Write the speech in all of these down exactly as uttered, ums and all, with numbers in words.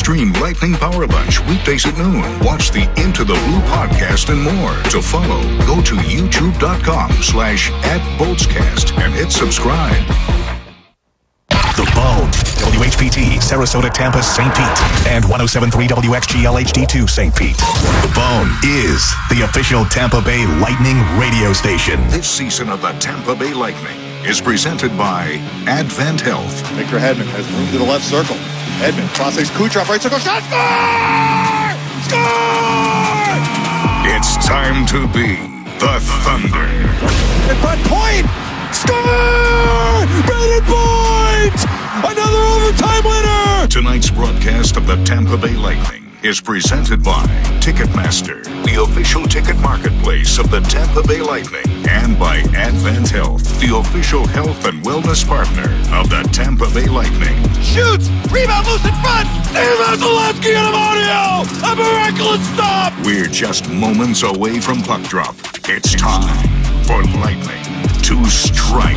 Stream Lightning Power Lunch weekdays at noon. Watch the Into the Blue podcast and more. To follow, go to youtube.com slash at Boltscast and hit subscribe. The Bone, W H P T, Sarasota, Tampa, Saint Pete, and one oh seven point three W X G L H D two, Saint Pete. The Bone is the official Tampa Bay Lightning radio station. This season of the Tampa Bay Lightning is presented by Advent Health. Victor Hedman has room to the left circle. Hedman crosses Kucherov, right circle, shot, score! Score! It's time to be the Thunder. At front point, score! Brandon Point! Another overtime winner! Tonight's broadcast of the Tampa Bay Lightning is presented by Ticketmaster, the official ticket marketplace of the Tampa Bay Lightning, and by Advent Health, the official health and wellness partner of the Tampa Bay Lightning. Shoots! Rebound loose in front! Steve Vasilevsky and Amadio! A miraculous stop! We're just moments away from puck drop. It's time for Lightning to strike.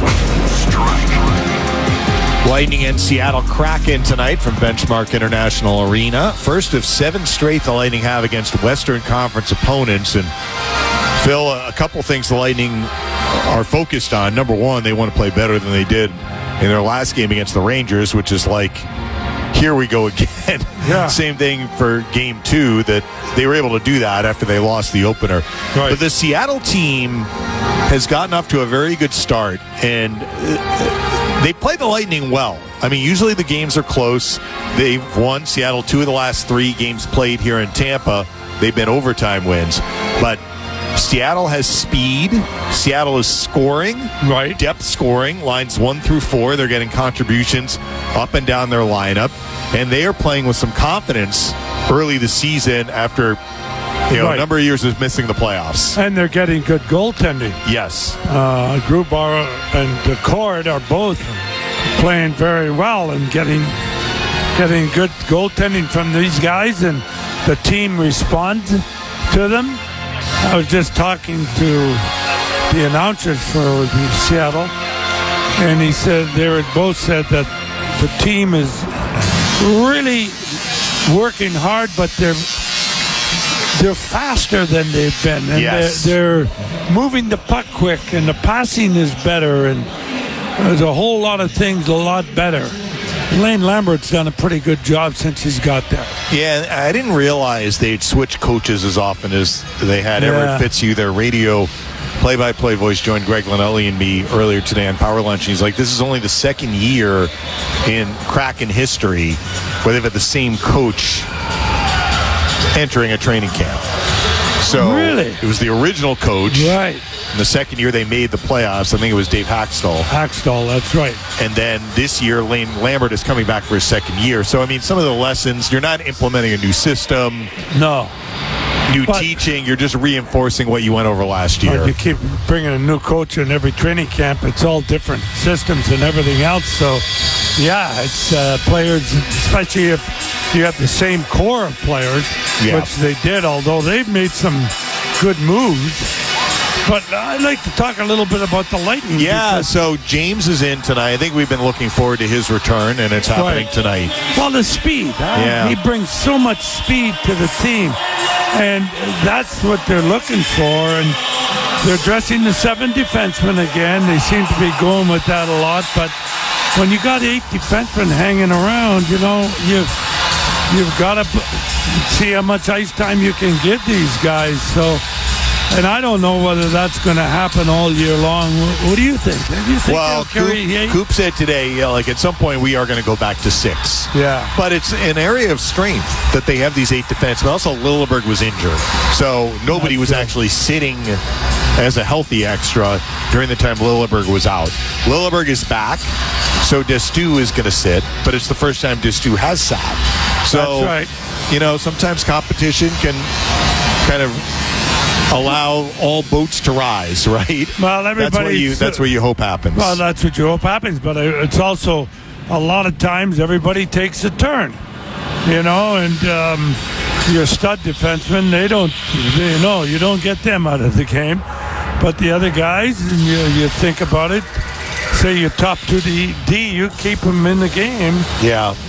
Strike. Lightning and Seattle Kraken tonight from Benchmark International Arena. First of seven straight the Lightning have against Western Conference opponents. And Phil, a couple things the Lightning are focused on. Number one, they want to play better than they did in their last game against the Rangers, which is like, here we go again. Yeah. Same thing for game two, that they were able to do that after they lost the opener. Right. But the Seattle team has gotten off to a very good start, and they play the Lightning well. I mean, usually the games are close. They've won Seattle two of the last three games played here in Tampa. They've been overtime wins. But Seattle has speed. Seattle is scoring. Right. Depth scoring. Lines one through four. They're getting contributions up and down their lineup. And they are playing with some confidence early this season after you know, right. a number of years of missing the playoffs. And they're getting good goaltending. Yes. Uh, Grubauer and Decord are both playing very well and getting getting good goaltending from these guys, and the team responds to them. I was just talking to the announcers for Seattle, and he said they were both said that the team is really working hard, but they're they're faster than they've been, and yes. they're, they're moving the puck quick, and the passing is better, and there's a whole lot of things a lot better. Lane Lambert's done a pretty good job since he's got there. Yeah, I didn't realize they'd switch coaches as often as they had. Yeah. Everett Fitzhugh, their radio play-by-play voice, joined Greg Linelli and me earlier today on Power Lunch. He's like, this is only the second year in Kraken history where they've had the same coach entering a training camp. So really? It was the original coach. Right. In the second year they made the playoffs, I think it was Dave Haxtell. Haxtell, that's right. And then this year, Lane Lambert is coming back for his second year. So, I mean, some of the lessons, you're not implementing a new system. No. New but, teaching, you're just reinforcing what you went over last year. You keep bringing a new coach in every training camp. It's all different systems and everything else. So, yeah, it's uh, players, especially if you have the same core of players, yeah. which they did, although they've made some good moves. But I'd like to talk a little bit about the Lightning. Yeah, so James is in tonight. I think we've been looking forward to his return, and it's happening right. tonight. Well, the speed. Huh? Yeah. He brings so much speed to the team. And that's what they're looking for. And they're dressing the seven defensemen again. They seem to be going with that a lot. But when you got eight defensemen hanging around, you know, you've, you've got to see how much ice time you can give these guys. So... And I don't know whether that's going to happen all year long. What do you think? Do you think well, they'll carry Coop, eight? Coop said today, yeah, like at some point we are going to go back to six. Yeah. But it's an area of strength that they have these eight defensemen. Also, Lilleberg was injured. So nobody That's was true. actually sitting as a healthy extra during the time Lilleberg was out. Lilleberg is back, so Destu is going to sit, but it's the first time Destu has sat. So, That's right. you know, sometimes competition can kind of allow all boats to rise, right? Well, everybody. That's what you, that's what you hope happens. Well, that's what you hope happens, but it's also a lot of times everybody takes a turn, you know, and um, your stud defensemen, they don't, you know, you don't get them out of the game. But the other guys, and you, you think about it, say you're top two D, you keep them in the game. Yeah.